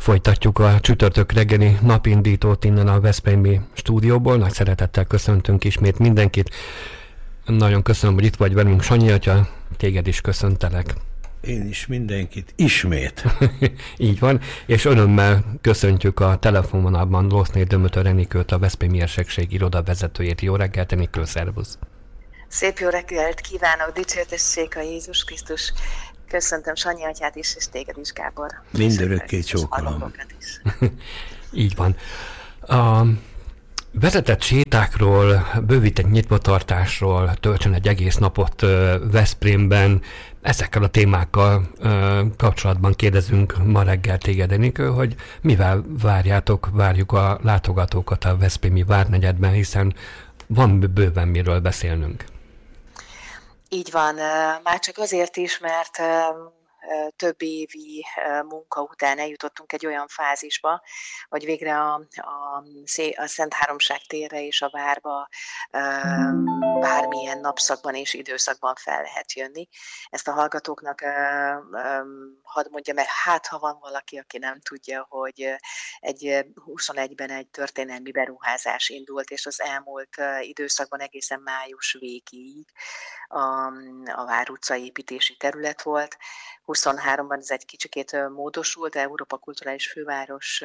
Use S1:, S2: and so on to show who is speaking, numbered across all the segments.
S1: Folytatjuk a csütörtök reggeli napindítót innen a veszprémi stúdióból. Nagy szeretettel köszöntünk ismét mindenkit. Nagyon köszönöm, hogy itt vagy velünk, Sanyi atya. Téged is köszöntelek.
S2: Én is mindenkit ismét.
S1: Így van, és örömmel köszöntjük a telefonvonalban Loszné Dömötör Enikőt, a Veszprémi Érsekség iroda vezetőjét. Jó reggelt, Enikő, szervusz!
S3: Szép jó reggelt kívánok, dicsértessék a Jézus Krisztus. Köszöntöm Sanyi atyát is, és téged is, Gábor.
S2: Mindörökké csókolom.
S1: Így van. A vezetett sétákról, bővített nyitvatartásról töltsön egy egész napot Veszprémben. Ezekkel a témákkal kapcsolatban kérdezünk ma reggel téged, Enikő, hogy mivel várjuk a látogatókat a veszprémi várnegyedben, hiszen van bőven miről beszélnünk.
S3: Így van, már csak azért is, mert több évi munka után eljutottunk egy olyan fázisba, hogy végre a Szent Háromság térre és a várba bármilyen napszakban és időszakban fel lehet jönni. Ezt a hallgatóknak hadd mondjam el, hát ha van valaki, aki nem tudja, hogy 21-ben egy történelmi beruházás indult, és az elmúlt időszakban egészen május végéig a Vár utca építési terület volt. 23-ban ez egy kicsikét módosult, Európa Kulturális Főváros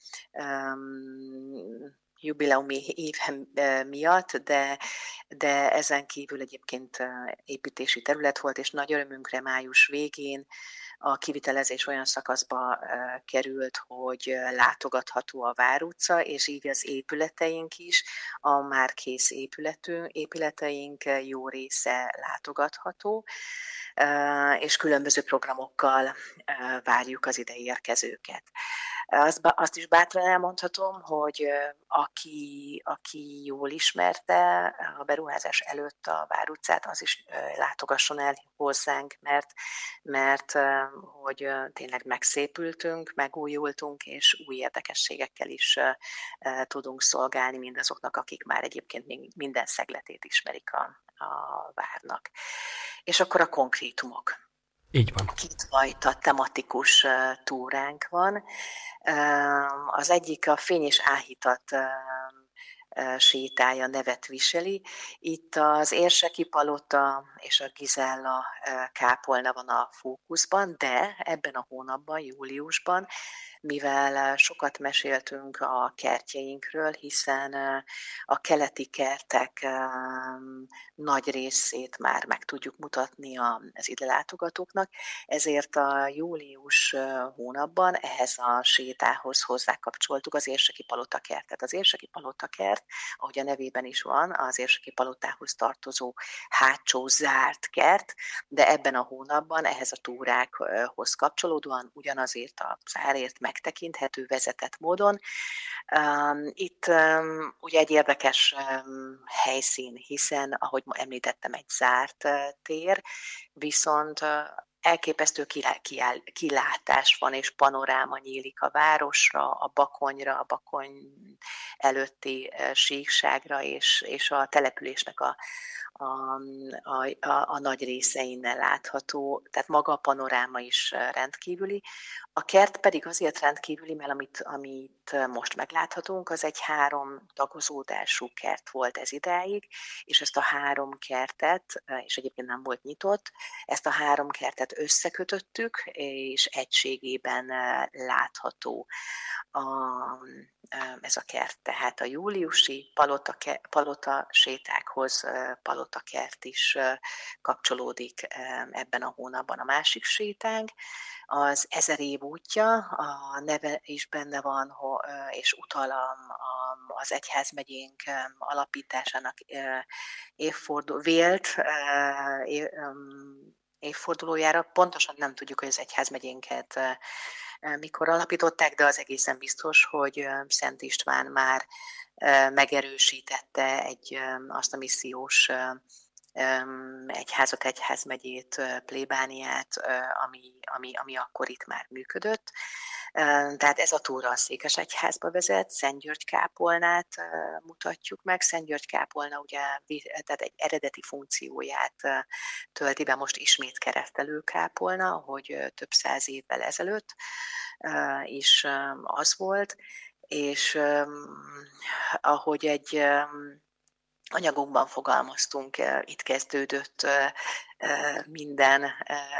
S3: jubileumi év miatt, de ezen kívül egyébként építési terület volt, és nagy örömünkre május végén a kivitelezés olyan szakaszba került, hogy látogatható a Vár utca, és így az épületeink is, a már kész épületeink jó része látogatható, és különböző programokkal várjuk az ide érkezőket. Azt is bátran elmondhatom, hogy aki jól ismerte a beruházás előtt a Vár utcát, az is látogasson el hozzánk, mert hogy tényleg megszépültünk, megújultunk, és új érdekességekkel is tudunk szolgálni mindazoknak, akik már egyébként még minden szegletét ismerik a várnak. És akkor a konkrétumok.
S1: Így van.
S3: Kétfajta tematikus túránk van. Az egyik a Fény és Áhítat sétája nevet viseli. Itt az Érseki Palota és a Gizella kápolna van a fókuszban, de ebben a hónapban, júliusban, mivel sokat meséltünk a kertjeinkről, hiszen a keleti kertek nagy részét már meg tudjuk mutatni az ide látogatóknak, ezért a július hónapban ehhez a sétához hozzákapcsoltuk az Érseki Palota kertet. Az Érseki Palota kert, ahogy a nevében is van, az Érseki Palotához tartozó hátsó zárt kert, de ebben a hónapban ehhez a túrákhoz kapcsolódóan ugyanazért a zárért megtekinthető vezetett módon. Itt ugye egy érdekes helyszín, hiszen, ahogy említettem, egy zárt tér, viszont elképesztő kilátás van, és panoráma nyílik a városra, a Bakonyra, a Bakony előtti síkságra, és a településnek a nagy része innen látható, tehát maga a panoráma is rendkívüli. A kert pedig azért rendkívüli, mert amit most megláthatunk, az egy 3 tagozódású kert volt ez idáig, és ezt a 3 kertet, és egyébként nem volt nyitott, ezt a 3 kertet összekötöttük, és egységében látható ez a kert. Tehát a júliusi palota sétákhoz palotakert is kapcsolódik ebben a hónapban. A másik sétánk az 1000 év útja, a neve is benne van, és utal az egyházmegyénk alapításának évfordulójára. Pontosan nem tudjuk, hogy az egyházmegyénket mikor alapították, de az egészen biztos, hogy Szent István már megerősítette azt a missziós egyházat, egyházmegyét, plébániát, ami akkor itt már működött. Tehát ez a túra a Székesegyházba vezet, Szentgyörgy-kápolnát mutatjuk meg. Szentgyörgy-kápolna ugye tehát egy eredeti funkcióját tölti be most ismét keresztelőkápolna, ahogy több száz évvel ezelőtt is az volt, és ahogy egy anyagunkban fogalmaztunk, itt kezdődött minden.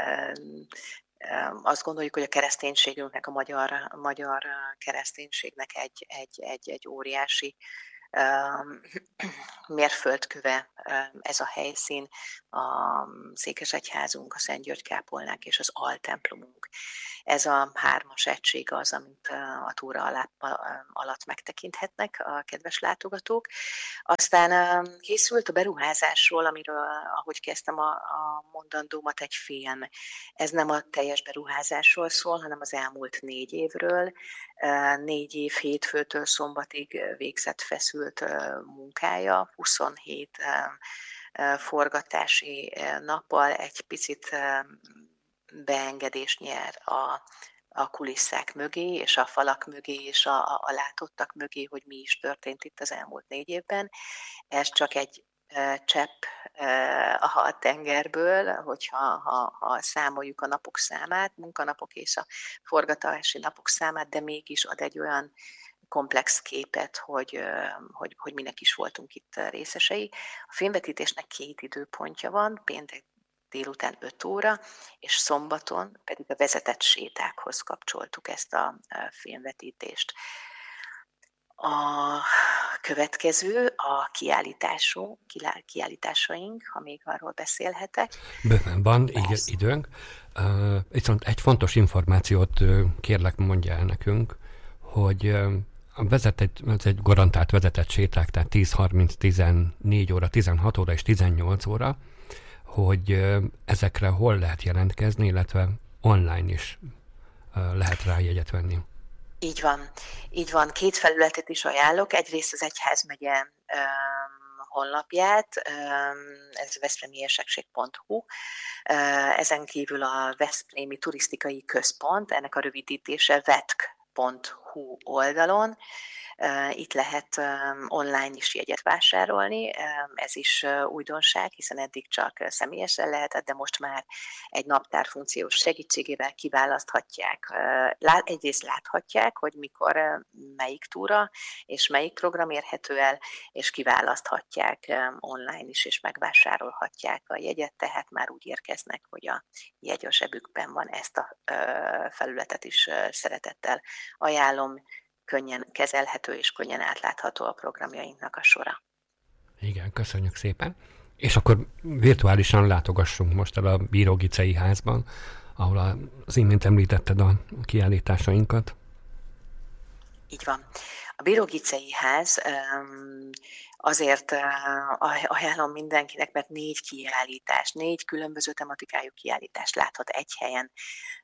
S3: Azt gondoljuk, hogy a kereszténységünknek, a magyar kereszténységnek egy óriási mérföldköve ez a helyszín, a Székesegyházunk, a Szentgyörgy-kápolnák és az altemplomunk. Ez a hármas egység az, amit a túra alatt megtekinthetnek a kedves látogatók. Aztán készült a beruházásról, amiről, ahogy kezdtem a mondandómat, egy film. Ez nem a teljes beruházásról szól, hanem az elmúlt 4 évről. 4 év hétfőtől szombatig végzett feszült munkája, 27 forgatási nappal egy picit beengedést nyer a kulisszák mögé, és a falak mögé, és a látottak mögé, hogy mi is történt itt az elmúlt 4 évben. Ez csak egy csepp a tengerből, hogyha számoljuk a napok számát, munkanapok és a forgatási napok számát, de mégis ad egy olyan komplex képet, hogy minek is voltunk itt részesei. A filmvetítésnek 2 időpontja van, péntek délután 5 óra, és szombaton pedig a vezetett sétákhoz kapcsoltuk ezt a filmvetítést. A következő a kiállításaink, ha még arról beszélhetek.
S1: Bőven van időnk. Viszont egy fontos információt kérlek mondja el nekünk, hogy ez egy garantált vezetett séták, tehát 10:30, 14 óra, 16 óra és 18 óra, hogy ezekre hol lehet jelentkezni, illetve online is lehet rá jegyet venni.
S3: Így van. 2 felületet is ajánlok. Egyrészt az egyházmegye honlapját, ez veszprémiérsekség.hu, ezen kívül a Veszprémi Turisztikai Központ, ennek a rövidítése vetk.hu oldalon. Itt lehet online is jegyet vásárolni, ez is újdonság, hiszen eddig csak személyesen lehetett, de most már egy naptár funkciós segítségével kiválaszthatják. Egyrészt láthatják, hogy mikor melyik túra és melyik program érhető el, és kiválaszthatják online is, és megvásárolhatják a jegyet, tehát már úgy érkeznek, hogy a jegy a zsebükben van. Ezt a felületet is szeretettel ajánlom. Könnyen kezelhető és könnyen átlátható a programjainknak a sora.
S1: Igen, köszönjük szépen. És akkor virtuálisan látogassunk most el a Bíró-Gicei házban, ahol az imént említetted a kiállításainkat.
S3: Így van. A Bíró-Gicei ház azért ajánlom mindenkinek, mert 4 különböző tematikájú kiállítást láthat egy helyen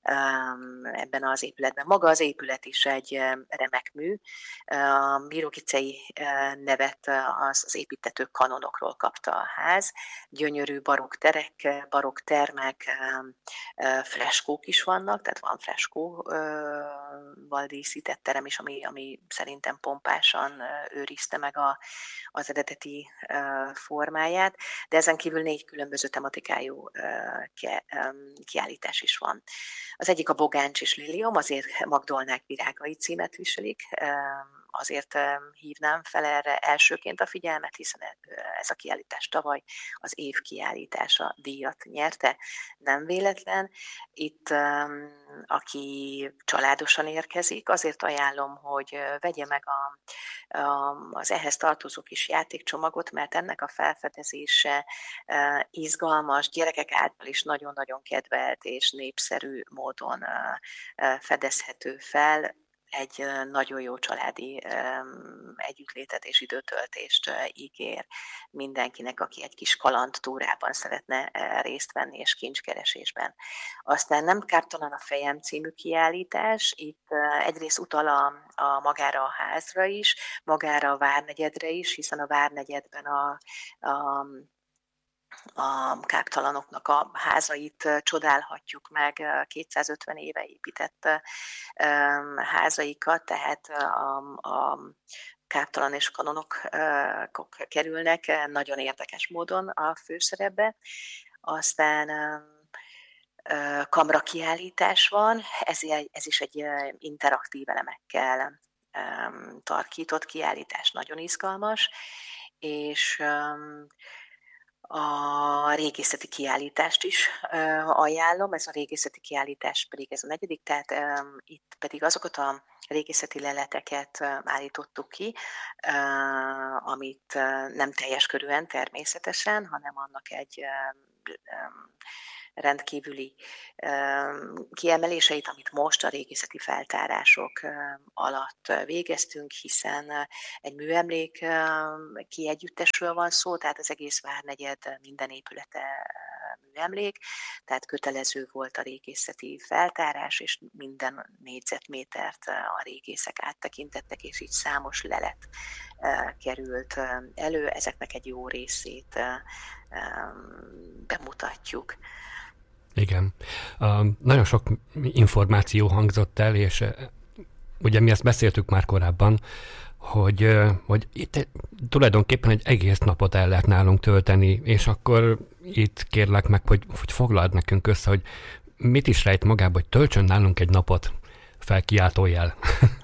S3: ebben az épületben. Maga az épület is egy remek mű. A Bíró-Gicei nevet az építtető kanonokról kapta a ház. Gyönyörű barokk terek, barokk termek, freskók is vannak, tehát van freskóval díszített terem is, ami szerintem pompásan őrizte meg az eredeti formáját, de ezen kívül 4 különböző tematikájú kiállítás is van. Az egyik a Bogáncs és Lilium, azért Magdolnák virágai címet viselik, azért hívnám fel erre elsőként a figyelmet, hiszen ez a kiállítás tavaly az év kiállítása díjat nyerte, nem véletlen. Itt, aki családosan érkezik, azért ajánlom, hogy vegye meg az ehhez tartozó kis játékcsomagot, mert ennek a felfedezése izgalmas, gyerekek által is nagyon-nagyon kedvelt és népszerű módon fedezhető fel. Egy nagyon jó családi együttlétet és időtöltést ígér mindenkinek, aki egy kis kalandtúrában szeretne részt venni és kincskeresésben. Aztán Nem kártalan a fejem című kiállítás, itt egyrészt utal a magára a házra is, magára a várnegyedre is, hiszen a várnegyedben a káptalanoknak a házait csodálhatjuk meg, 250 éve épített házaikat, tehát a káptalan és kanonok kerülnek nagyon érdekes módon a főszerepbe. Aztán kamra kiállítás van, ez is egy interaktív elemekkel tarkított kiállítás, nagyon izgalmas, és a régészeti kiállítást is ajánlom, ez a régészeti kiállítás pedig ez a 4., tehát itt pedig azokat a régészeti leleteket állítottuk ki, amit nem teljes körűen természetesen, hanem annak egy rendkívüli kiemeléseit, amit most a régészeti feltárások alatt végeztünk, hiszen egy műemlék kiegyüttesről van szó, tehát az egész várnegyed minden épülete műemlék, tehát kötelező volt a régészeti feltárás, és minden négyzetmétert a régészek áttekintettek, és így számos lelet került elő, ezeknek egy jó részét bemutatjuk.
S1: Igen. Nagyon sok információ hangzott el, és ugye mi ezt beszéltük már korábban, hogy itt tulajdonképpen egy egész napot el lehet nálunk tölteni, és akkor itt kérlek meg, hogy foglald nekünk össze, hogy mit is rejt magába, hogy töltsön nálunk egy napot, felkiáltójel.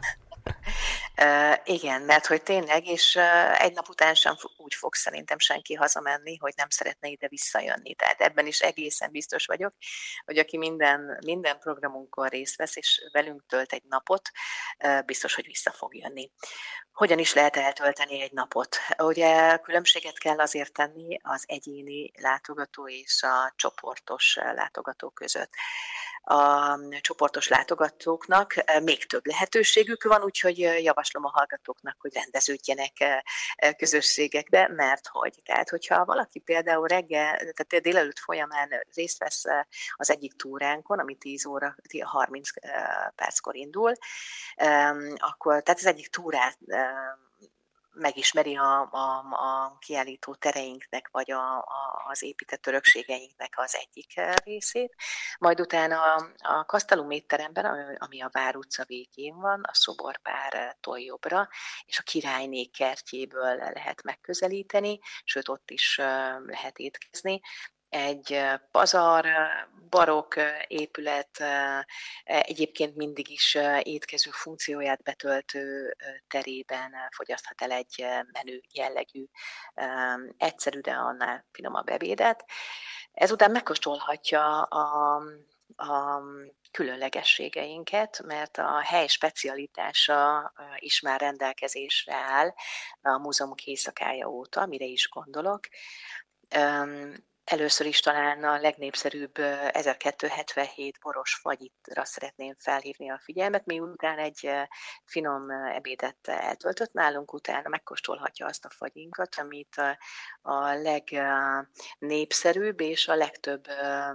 S3: Igen, mert hogy tényleg, és egy nap után sem úgy fog szerintem senki hazamenni, hogy nem szeretne ide visszajönni. Tehát ebben is egészen biztos vagyok, hogy aki minden programunkon részt vesz, és velünk tölt egy napot, biztos, hogy vissza fog jönni. Hogyan is lehet eltölteni egy napot? Ugye különbséget kell azért tenni az egyéni látogató és a csoportos látogató között. A csoportos látogatóknak még több lehetőségük van, úgyhogy javaslom a hallgatóknak, hogy rendeződjenek közösségekbe, mert hogy? Tehát, hogyha valaki például tehát délelőtt folyamán részt vesz az egyik túránkon, ami 10 óra 30 perckor indul, akkor tehát az egyik túrát megismeri a kiállító tereinknek, vagy az épített örökségeinknek az egyik részét. Majd utána a Castellum étteremben, ami a Vár utca végén van, a szoborpártól jobbra, és a Királyné kertjéből lehet megközelíteni, sőt ott is lehet étkezni. Egy pazar, barokk épület, egyébként mindig is étkező funkcióját betöltő terében fogyaszthat el egy menü jellegű, egyszerű, de annál finomabb ebédet. Ezután megkóstolhatja a különlegességeinket, mert a hely specialitása is már rendelkezésre áll a múzeumok éjszakája óta, mire is gondolok. Először is talán a legnépszerűbb 1277 boros fagyitra szeretném felhívni a figyelmet, miután egy finom ebédet eltöltött nálunk, utána megkóstolhatja azt a fagyinkat, amit a legnépszerűbb és a legtöbb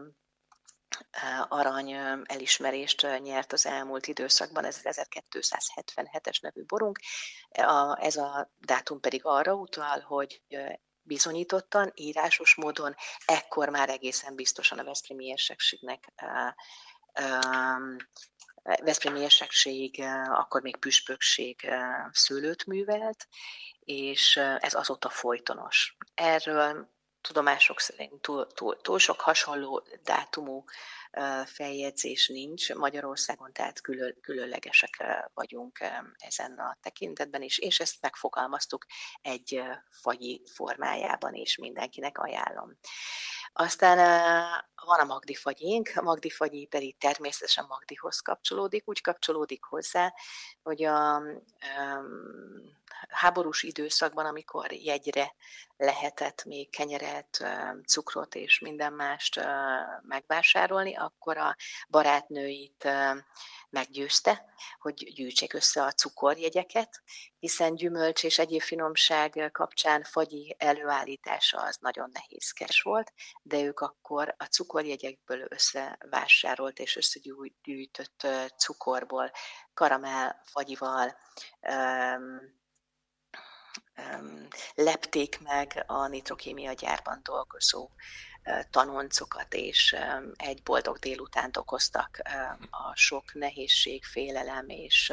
S3: arany elismerést nyert az elmúlt időszakban, ez 1277-es nevű borunk. Ez a dátum pedig arra utal, hogy bizonyítottan, írásos módon, ekkor már egészen biztosan a veszprémi érsekség, akkor még püspökség szőlőt művelt, és ez azóta folytonos. Erről tudomások szerint túl sok hasonló dátumú feljegyzés nincs Magyarországon, tehát különlegesek vagyunk ezen a tekintetben is, és ezt megfogalmaztuk egy fagyi formájában, és mindenkinek ajánlom. Aztán van a Magdi fagyink, a Magdi fagyi pedig természetesen Magdihoz kapcsolódik, úgy kapcsolódik hozzá, hogy a háborús időszakban, amikor jegyre lehetett még kenyeret, cukrot és minden mást megvásárolni, akkor a barátnőit meggyőzte, hogy gyűjtsék össze a cukorjegyeket, hiszen gyümölcs és egyéb finomság kapcsán fagyi előállítása az nagyon nehézkes volt, de ők akkor a cukorjegyekből összevásárolt és összegyűjtött cukorból, karamell, fagyival lepték meg a nitrokémia gyárban dolgozó tanoncokat, és egy boldog délutánt okoztak a sok nehézség, félelem és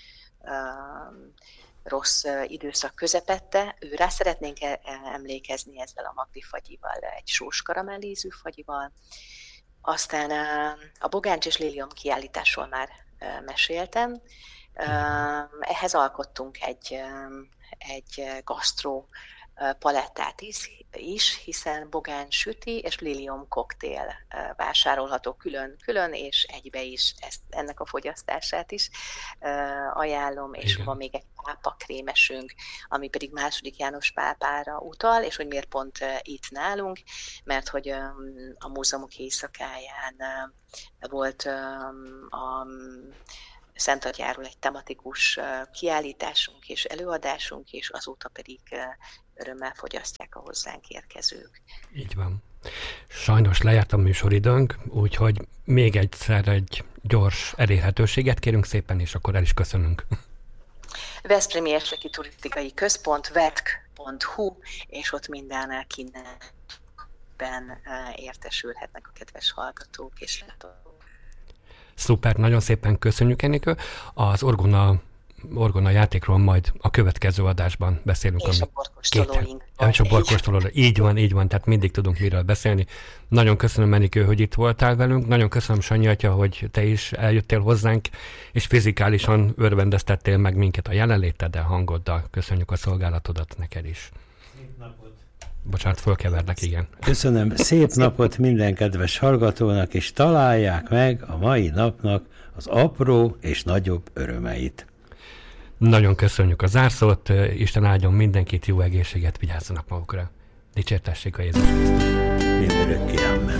S3: rossz időszak közepette. Rá szeretnénk emlékezni ezzel a Magdi fagyival, egy sós karamellízű fagyival. Aztán a Bogáncs és Lilium kiállításról már meséltem. Ehhez alkottunk egy gasztró palettát is, hiszen Bogáncs süti és Lilium koktél vásárolható külön-külön, és egybe is ennek a fogyasztását is ajánlom, és van még egy pápakrémesünk, ami pedig II. János pápára utal, és hogy miért pont itt nálunk, mert hogy a múzeumok éjszakáján volt a Szentatyáról egy tematikus kiállításunk és előadásunk, és azóta pedig örömmel fogyasztják a hozzánk érkezők.
S1: Így van. Sajnos lejárt a műsoridőnk, úgyhogy még egyszer egy gyors elérhetőséget kérünk szépen, és akkor el is köszönünk.
S3: Veszprémi Érseki Turisztikai Központ, vetk.hu, és ott minden kinben értesülhetnek a kedves hallgatók és látók.
S1: Szuper, nagyon szépen köszönjük, Enikő. Az orgona játékról majd a következő adásban beszélünk.
S3: És a borkóstolóink.
S1: És a borkóstolóink. Így van, tehát mindig tudunk miről beszélni. Nagyon köszönöm, Enikő, hogy itt voltál velünk. Nagyon köszönöm, Sanyi atya, hogy te is eljöttél hozzánk, és fizikálisan örvendeztettél meg minket a jelenléteddel, hangoddal. Köszönjük a szolgálatodat neked is. Szép napot. Bocsánat, fölkeverlek, igen.
S2: Köszönöm, szép napot minden kedves hallgatónak, és találják meg a mai napnak az apró és nagyobb örömeit.
S1: Nagyon köszönjük a zárszót, Isten áldjon mindenkit, jó egészséget, vigyázzanak magukra. Dicsértessék a Jézus.
S2: Mindörökké, amen.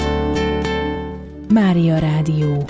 S4: Mária Rádió.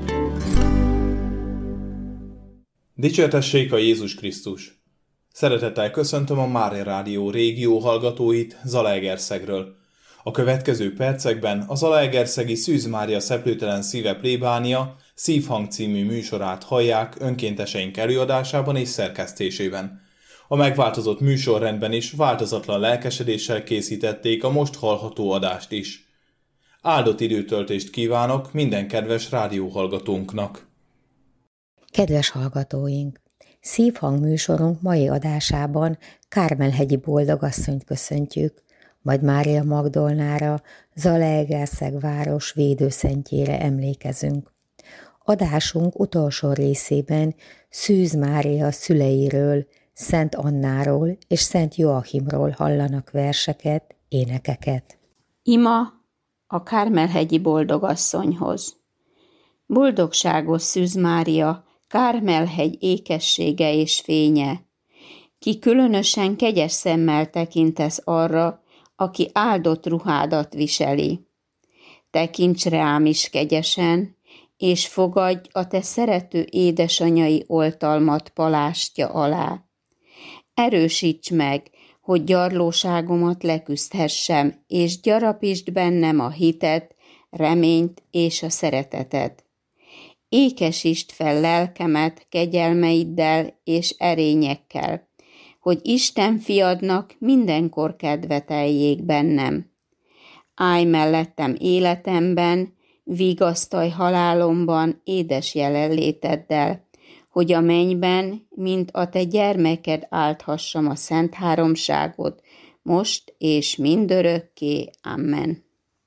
S5: Dicsértessék a Jézus Krisztus. Szeretettel köszöntöm a Mária Rádió régió hallgatóit Zalaegerszegről. A következő percekben a Zalaegerszegi Szűz Mária Szeplőtelen Szíve plébánia Szívhang című műsorát hallják önkénteseink előadásában és szerkesztésében. A megváltozott műsorrendben is változatlan lelkesedéssel készítették a most hallható adást is. Áldott időtöltést kívánok minden kedves rádióhallgatónknak!
S6: Kedves hallgatóink! Szívhang műsorunk mai adásában Kármel-hegyi boldogasszonyt köszöntjük, majd Mária Magdolnára, Zalaegerszeg város védőszentjére emlékezünk. Adásunk utolsó részében Szűz Mária szüleiről, Szent Annáról és Szent Joachimról hallanak verseket, énekeket.
S7: Ima a Kármel-hegyi boldogasszonyhoz. Boldogságos Szűz Mária, Kármel-hegy ékessége és fénye, ki különösen kegyes szemmel tekintesz arra, aki áldott ruhádat viseli. Tekints rám is kegyesen, és fogadj a te szerető édesanyai oltalmat palástja alá. Erősíts meg, hogy gyarlóságomat leküzdhessem, és gyarapítsd bennem a hitet, reményt és a szeretetet. Ékesítsd fel lelkemet kegyelmeiddel és erényekkel, hogy Isten fiadnak mindenkor kedveteljék bennem. Állj mellettem életemben, vigasztalj halálomban édes jelenléteddel, hogy a mennyben, mint a te gyermeked áldhassam a Szent Háromságot, most és mindörökké. Amen.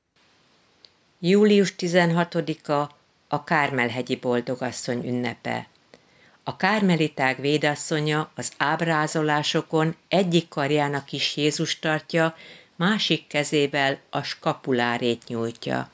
S8: Július 16-a a Kármel-hegyi boldogasszony ünnepe. A kármeliták védasszonya az ábrázolásokon egyik karján a kis Jézus tartja, másik kezével a skapulárét nyújtja.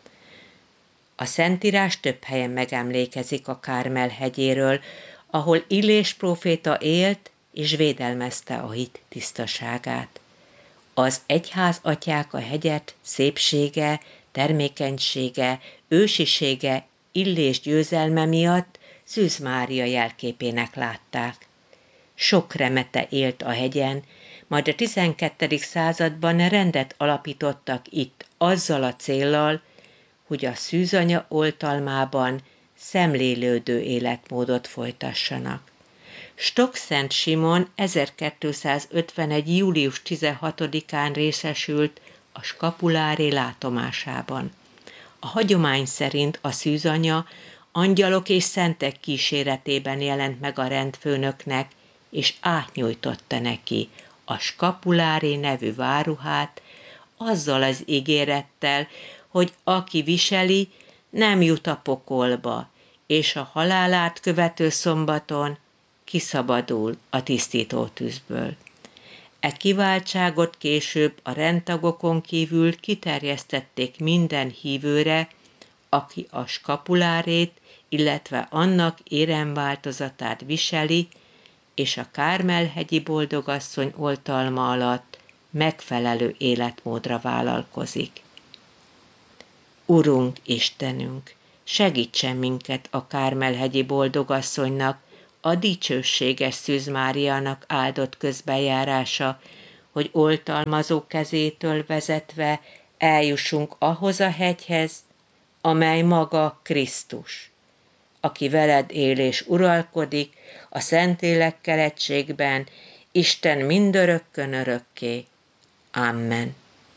S8: A Szentírás több helyen megemlékezik a Kármel-hegyéről, ahol Illés próféta élt és védelmezte a hit tisztaságát. Az egyház atyák a hegyet szépsége, termékenysége, ősisége, Illés győzelme miatt Szűz Mária jelképének látták. Sok remete élt a hegyen, majd a 12. században rendet alapítottak itt azzal a céllal, hogy a szűzanya oltalmában szemlélődő életmódot folytassanak. Stock-Szent Simon 1251. július 16-án részesült a skapulári látomásában. A hagyomány szerint a szűzanya angyalok és szentek kíséretében jelent meg a rendfőnöknek, és átnyújtotta neki a skapulári nevű váruhát, azzal az ígérettel, hogy aki viseli, nem jut a pokolba, és a halálát követő szombaton kiszabadul a tisztító tűzből. E kiváltságot később a rendtagokon kívül kiterjesztették minden hívőre, aki a skapulárét, illetve annak éremváltozatát viseli, és a Kármel-hegyi boldogasszony oltalma alatt megfelelő életmódra vállalkozik. Urunk, Istenünk, segítsen minket a Kármel-hegyi boldogasszonynak, a dicsőséges Szűz Máriának áldott közbenjárása, hogy oltalmazó kezétől vezetve eljussunk ahhoz a hegyhez, amely maga Krisztus, aki veled él és uralkodik a Szentlélekkel egységben, Isten mindörökkön örökké. Amen.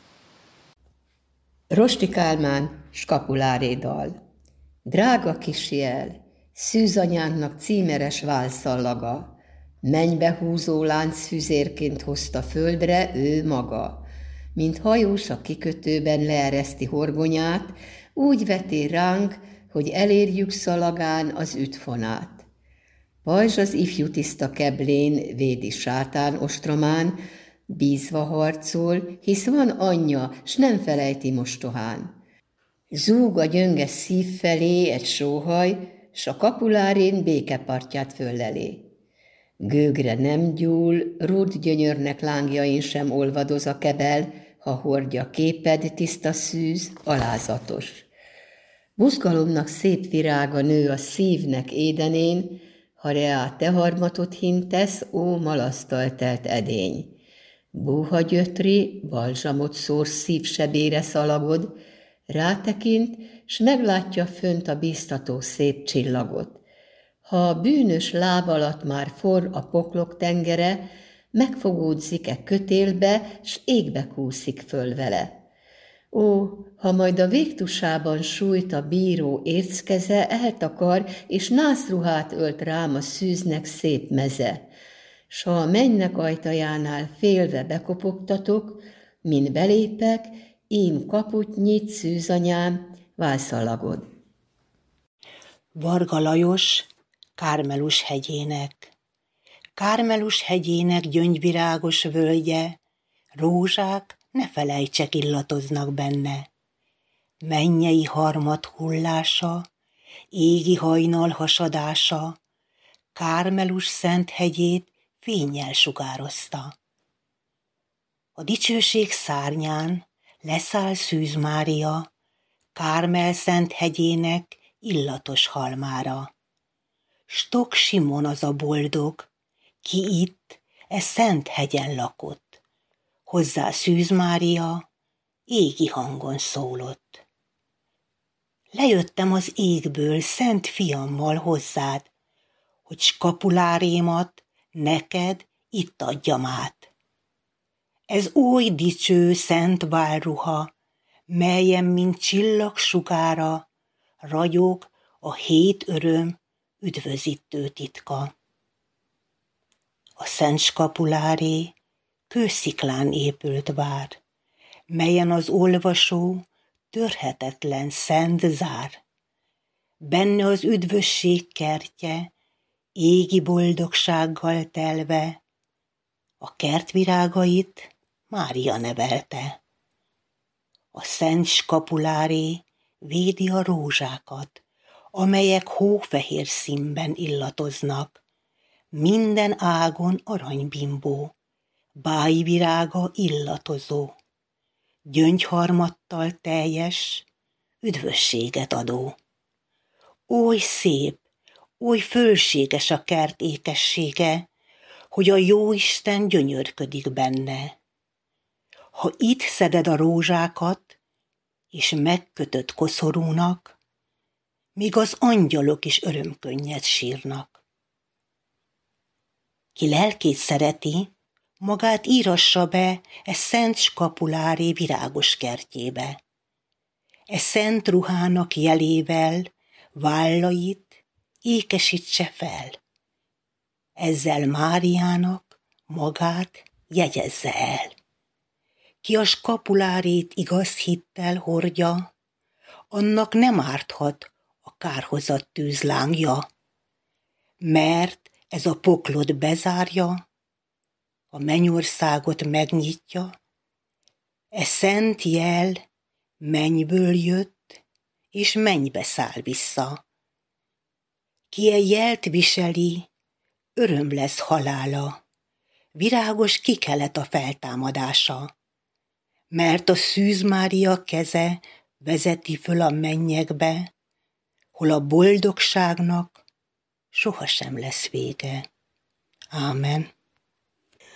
S4: Rosti Kálmán skapulári dal. Drága kisjel, szűzanyának címeres válszallaga, mennybe húzó lánc füzérként hozta földre ő maga. Mint hajós a kikötőben leereszti horgonyát, úgy veti ránk, hogy elérjük szalagán az üdfonát. Pajzs az ifjú tiszta keblén védi sátán ostromán, bízva harcol, hisz van anyja, s nem felejti mostohán. Zúg a gyönge szív felé egy sóhaj, s a kapulárén békepartját föllelé. Gőgre nem gyúl, rúd gyönyörnek lángjain sem olvadoz a kebel, ha hordja képed tiszta szűz, alázatos. Buzgalomnak szép virága nő a szívnek édenén, ha reá te harmatot hintesz, ó malasztal telt edény. Búha gyötri, balzsamot szór szívsebére szalagod, rátekint, s meglátja fönt a bíztató szép csillagot. Ha a bűnös láb alatt már forr a poklok tengere, megfogódzik e kötélbe, s égbe kúszik föl vele. Ó, ha majd a végtusában sújt a bíró érckeze, eltakar, és nászruhát ölt rám a szűznek szép meze. S ha a mennynek ajtajánál félve bekopogtatok, min belépek, ím kaput nyit szűzanyám, válszalagod.
S9: Varga Lajos, Kármelus hegyének. Kármelus hegyének gyöngyvirágos völgye, rózsák, ne felejtsek, illatoznak benne. Mennyei harmat hullása, égi hajnal hasadása, Kármelus szent hegyét fénnyel sugározta. A dicsőség szárnyán leszáll Szűz Mária, Kármel szent hegyének illatos halmára. Stock Simon az a boldog, ki itt, e szent hegyen lakott. Hozzá Szűz Mária égi hangon szólott. Lejöttem az égből szent fiammal hozzád, hogy skapulárémat neked itt adjam át. Ez oly dicső szent bálruha, melyen mint csillag sugára ragyog a hét öröm üdvözítő titka. A szent skapuláré kősziklán épült vár, melyen az olvasó törhetetlen szent zár. Benne az üdvösség kertje, égi boldogsággal telve, a kertvirágait Mária nevelte. A szent skapuláré védi a rózsákat, amelyek hófehér színben illatoznak, minden ágon aranybimbó, bájvirága illatozó, gyöngyharmattal teljes, üdvösséget adó. Oly szép, oly fölséges a kert ékessége, hogy a jóisten gyönyörködik benne. Ha itt szeded a rózsákat, és megkötött koszorúnak, míg az angyalok is örömkönnyet sírnak. Ki lelkét szereti, magát írassa be e szent skapulári virágos kertjébe. E szent ruhának jelével vállait ékesítse fel. Ezzel Máriának magát jegyezze el. Ki a skapulárét igaz hittel hordja, annak nem árthat a kárhozat tűzlángja, mert ez a poklot bezárja, a mennyországot megnyitja, e szent jel mennyből jött, és mennybe száll vissza. Ki e jelt viseli, öröm lesz halála, virágos kikelet a feltámadása, mert a Szűz Mária keze vezeti föl a mennyekbe, hol a boldogságnak sohasem lesz vége. Ámen.